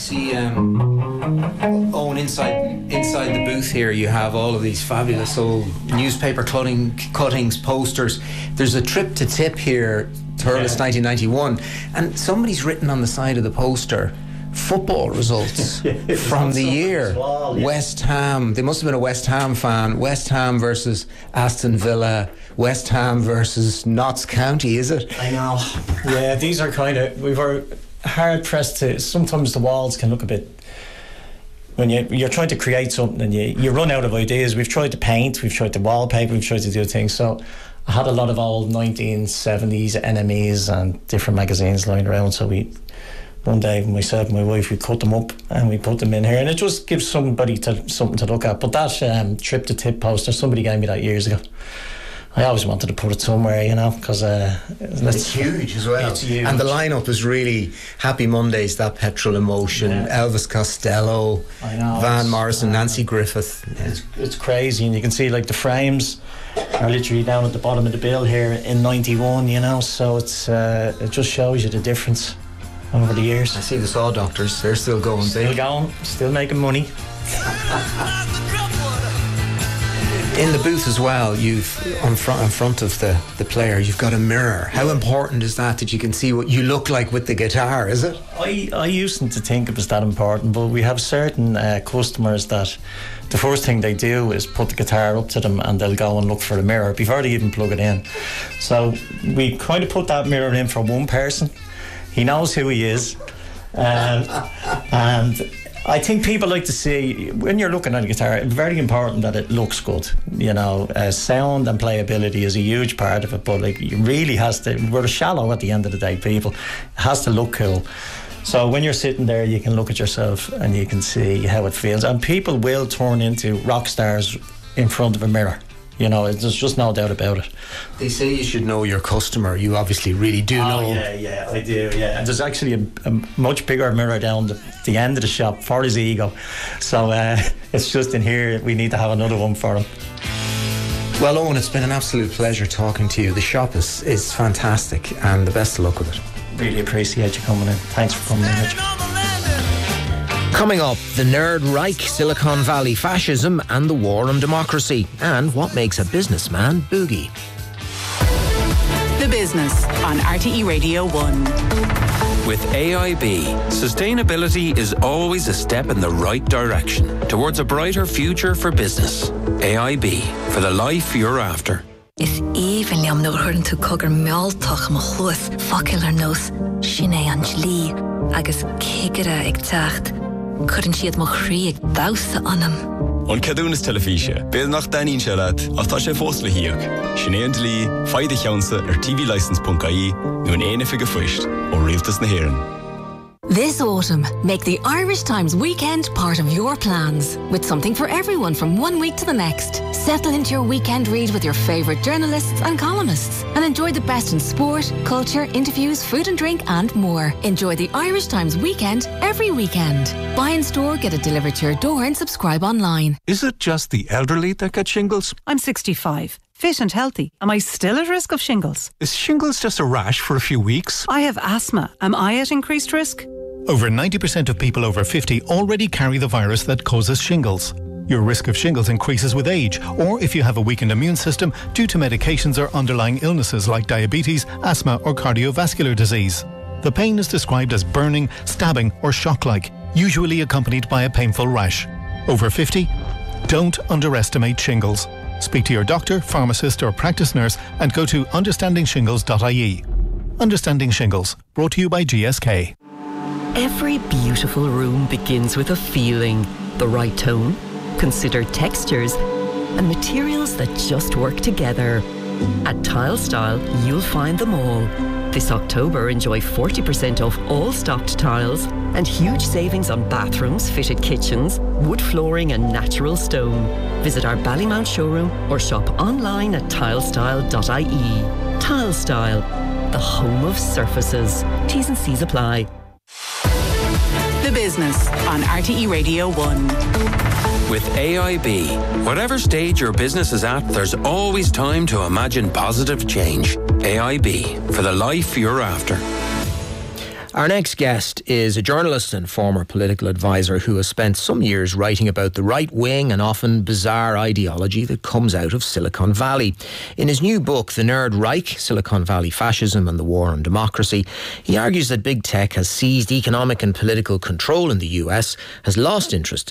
see Owen inside the booth here. You have all of these fabulous old newspaper cuttings, posters. There's a trip to Tip here, Thurles 1991, and somebody's written on the side of the poster football results from the year. Well, yeah. West Ham. They must have been a West Ham fan. West Ham versus Aston Villa. West Ham versus Notts County. Is it? I know. Yeah, these are kind of. We were hard pressed to. Sometimes the walls can look a bit. When you're trying to create something and you run out of ideas. We've tried to paint. We've tried to wallpaper. We've tried to do things. So I had a lot of old 1970s NMEs and different magazines lying around. So one day, myself and my wife, we cut them up and we put them in here, and it just gives somebody something to look at. But that trip to Tip poster, somebody gave me that years ago. I always wanted to put it somewhere, because it's huge as well. It's huge. And the lineup is really Happy Mondays, That Petrol Emotion, Elvis Costello, Van Morrison, Nancy Griffith. Yeah. It's crazy, and you can see like the frames are literally down at the bottom of the bill here in 91. So it's it just shows you the difference over the years. I see the Saw Doctors, they're still going. Still making money. In the booth as well, you've in front of the player, you've got a mirror. How important is that you can see what you look like with the guitar, is it? I used to think it was that important, but we have certain customers that the first thing they do is put the guitar up to them and they'll go and look for the mirror before they even plug it in. So we kind of put that mirror in for one person. He knows who he is, and I think people like to see, when you're looking at a guitar, it's very important that it looks good. Sound and playability is a huge part of it, but it really has to. We're shallow at the end of the day, people. It has to look cool. So when you're sitting there, you can look at yourself and you can see how it feels. And people will turn into rock stars in front of a mirror. There's just no doubt about it. They say you should know your customer. You obviously really do know. Yeah, I do, yeah. And there's actually a much bigger mirror down the end of the shop for his ego. So it's just in here, we need to have another one for him. Well, Owen, it's been an absolute pleasure talking to you. The shop is fantastic, and the best of luck with it. Really appreciate you coming in. Thanks for coming in, Richard. Coming up, the Nerd Reich, Silicon Valley fascism and the war on democracy, and what makes a businessman boogie. The Business on RTE Radio 1. With AIB, sustainability is always a step in the right direction towards a brighter future for business. AIB, for the life you're after. Is even liam no hurn to coger mealtach ma chluas facilar nos Sinead Anjali agus kigera ag tacht couldn't she at mo chrí ag dausa anam. On cadúnas telefíe, béad nach daín se leat, ach tá sé fós le hiíoch. Sinead Anjali, faide cheansa tvlicense.ie nó an éana fiige fuist ó rialtas na hÉireann. This autumn, make the Irish Times weekend part of your plans, with something for everyone from one week to the next. Settle into your weekend read with your favourite journalists and columnists, and enjoy the best in sport, culture, interviews, food and drink, and more. Enjoy the Irish Times weekend every weekend. Buy in store, get it delivered to your door, and subscribe online. Is it just the elderly that get shingles? I'm 65. Fit and healthy. Am I still at risk of shingles? Is shingles just a rash for a few weeks? I have asthma. Am I at increased risk? Over 90% of people over 50 already carry the virus that causes shingles. Your risk of shingles increases with age, or if you have a weakened immune system due to medications or underlying illnesses like diabetes, asthma or cardiovascular disease. The pain is described as burning, stabbing or shock-like, usually accompanied by a painful rash. Over 50? Don't underestimate shingles. Speak to your doctor, pharmacist or practice nurse and go to understandingshingles.ie. Understanding Shingles, brought to you by GSK. Every beautiful room begins with a feeling, the right tone, considered textures, and materials that just work together. At Tile Style, you'll find them all. This October, enjoy 40% off all stocked tiles and huge savings on bathrooms, fitted kitchens, wood flooring and natural stone. Visit our Ballymount showroom or shop online at tilestyle.ie. Tile Style, the home of surfaces. T's and C's apply. The Business on RTE Radio 1. With AIB, whatever stage your business is at, there's always time to imagine positive change. AIB, for the life you're after. Our next guest is a journalist and former political advisor who has spent some years writing about the right wing and often bizarre ideology that comes out of Silicon Valley. In his new book, The Nerd Reich, Silicon Valley Fascism and the War on Democracy, he argues that big tech has seized economic and political control in the US, has lost interest